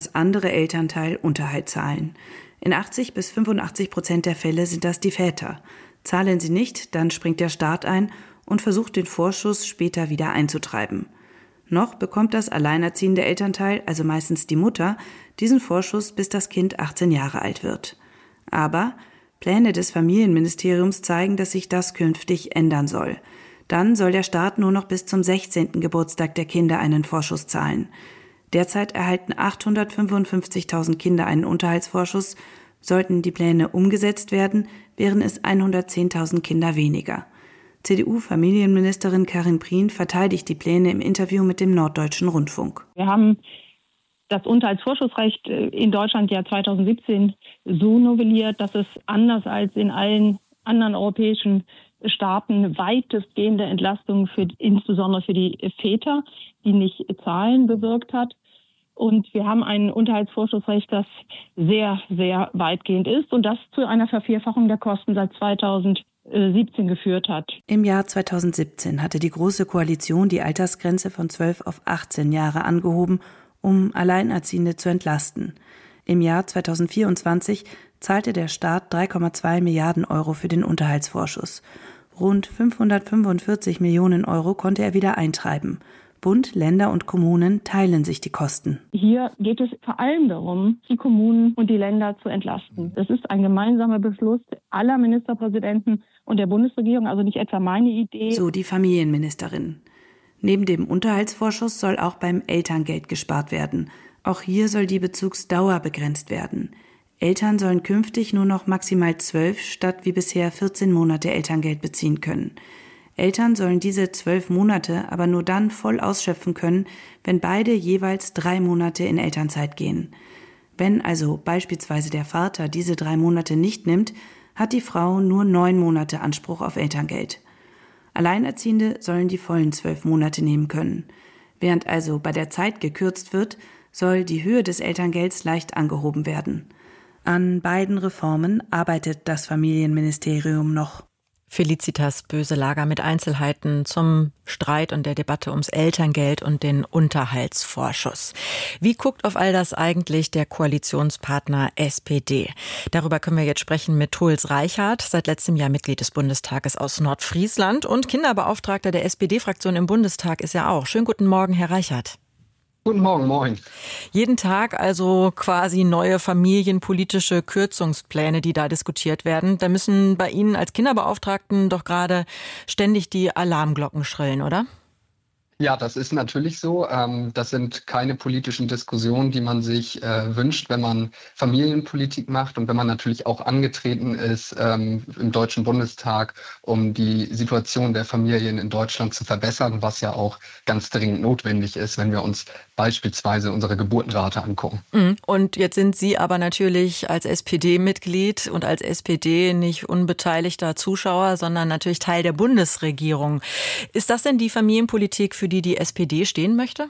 das andere Elternteil Unterhalt zahlen. In 80-85% der Fälle sind das die Väter. Zahlen sie nicht, dann springt der Staat ein und versucht, den Vorschuss später wieder einzutreiben. Noch bekommt das alleinerziehende Elternteil, also meistens die Mutter, diesen Vorschuss, bis das Kind 18 Jahre alt wird. Aber Pläne des Familienministeriums zeigen, dass sich das künftig ändern soll. Dann soll der Staat nur noch bis zum 16. Geburtstag der Kinder einen Vorschuss zahlen. Derzeit erhalten 855.000 Kinder einen Unterhaltsvorschuss. Sollten die Pläne umgesetzt werden, wären es 110.000 Kinder weniger. CDU-Familienministerin Karin Prien verteidigt die Pläne im Interview mit dem Norddeutschen Rundfunk. Wir haben das Unterhaltsvorschussrecht in Deutschland ja 2017 so novelliert, dass es anders als in allen anderen europäischen Staaten weitestgehende Entlastungen insbesondere für die Väter, die nicht zahlen, bewirkt hat. Und wir haben ein Unterhaltsvorschussrecht, das sehr, sehr weitgehend ist und das zu einer Vervierfachung der Kosten seit 2017 geführt hat. Im Jahr 2017 hatte die Große Koalition die Altersgrenze von 12 auf 18 Jahre angehoben, um Alleinerziehende zu entlasten. Im Jahr 2024 zahlte der Staat 3,2 Milliarden Euro für den Unterhaltsvorschuss. Rund 545 Millionen Euro konnte er wieder eintreiben. Bund, Länder und Kommunen teilen sich die Kosten. Hier geht es vor allem darum, die Kommunen und die Länder zu entlasten. Das ist ein gemeinsamer Beschluss aller Ministerpräsidenten und der Bundesregierung, also nicht etwa meine Idee. So die Familienministerin. Neben dem Unterhaltsvorschuss soll auch beim Elterngeld gespart werden. Auch hier soll die Bezugsdauer begrenzt werden. Eltern sollen künftig nur noch maximal 12 statt wie bisher 14 Monate Elterngeld beziehen können. Eltern sollen diese 12 Monate aber nur dann voll ausschöpfen können, wenn beide jeweils 3 Monate in Elternzeit gehen. Wenn also beispielsweise der Vater diese 3 Monate nicht nimmt, hat die Frau nur 9 Monate Anspruch auf Elterngeld. Alleinerziehende sollen die vollen 12 Monate nehmen können. Während also bei der Zeit gekürzt wird, soll die Höhe des Elterngelds leicht angehoben werden. An beiden Reformen arbeitet das Familienministerium noch. Felicitas Böselager mit Einzelheiten zum Streit und der Debatte ums Elterngeld und den Unterhaltsvorschuss. Wie guckt auf all das eigentlich der Koalitionspartner SPD? Darüber können wir jetzt sprechen mit Truls Reichart, seit letztem Jahr Mitglied des Bundestages aus Nordfriesland und Kinderbeauftragter der SPD-Fraktion im Bundestag ist er auch. Schönen guten Morgen, Herr Reichart. Guten Morgen, moin. Jeden Tag also quasi neue familienpolitische Kürzungspläne, die da diskutiert werden. Da müssen bei Ihnen als Kinderbeauftragten doch gerade ständig die Alarmglocken schrillen, oder? Ja, das ist natürlich so. Das sind keine politischen Diskussionen, die man sich wünscht, wenn man Familienpolitik macht und wenn man natürlich auch angetreten ist im Deutschen Bundestag, um die Situation der Familien in Deutschland zu verbessern, was ja auch ganz dringend notwendig ist, wenn wir uns beispielsweise unsere Geburtenrate angucken. Und jetzt sind Sie aber natürlich als SPD-Mitglied und als SPD nicht unbeteiligter Zuschauer, sondern natürlich Teil der Bundesregierung. Ist das denn die Familienpolitik, für die SPD stehen möchte?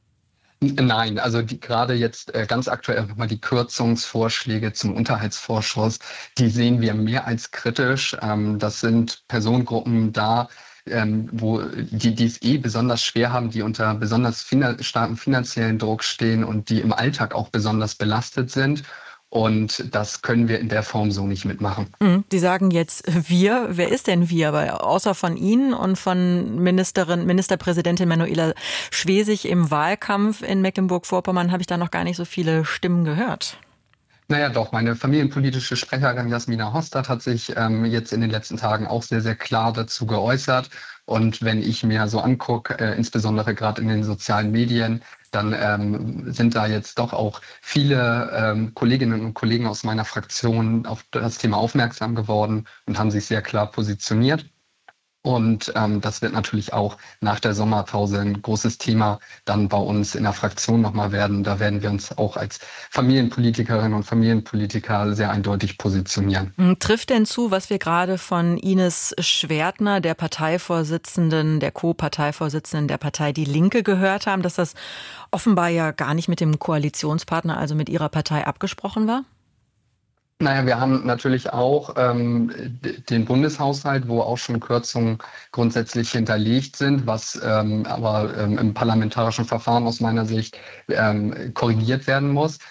Nein, also gerade jetzt ganz aktuell nochmal die Kürzungsvorschläge zum Unterhaltsvorschuss, die sehen wir mehr als kritisch. Das sind Personengruppen da, wo die es besonders schwer haben, die unter besonders starkem finanziellen Druck stehen und die im Alltag auch besonders belastet sind. Und das können wir in der Form so nicht mitmachen. Sie sagen jetzt wir. Wer ist denn wir? Weil außer von Ihnen und von Ministerpräsidentin Manuela Schwesig im Wahlkampf in Mecklenburg-Vorpommern habe ich da noch gar nicht so viele Stimmen gehört. Naja, doch, meine familienpolitische Sprecherin Jasmina Hostad hat sich jetzt in den letzten Tagen auch sehr, sehr klar dazu geäußert. Und wenn ich mir so angucke, insbesondere gerade in den sozialen Medien, dann sind da jetzt doch auch viele Kolleginnen und Kollegen aus meiner Fraktion auf das Thema aufmerksam geworden und haben sich sehr klar positioniert. Und das wird natürlich auch nach der Sommerpause ein großes Thema dann bei uns in der Fraktion nochmal werden. Da werden wir uns auch als Familienpolitikerinnen und Familienpolitiker sehr eindeutig positionieren. Trifft denn zu, was wir gerade von Ines Schwertner, der Parteivorsitzenden, der Co-Parteivorsitzenden der Partei Die Linke gehört haben, dass das offenbar ja gar nicht mit dem Koalitionspartner, also mit ihrer Partei abgesprochen war? Naja, wir haben natürlich auch den Bundeshaushalt, wo auch schon Kürzungen grundsätzlich hinterlegt sind, was aber im parlamentarischen Verfahren aus meiner Sicht korrigiert werden muss.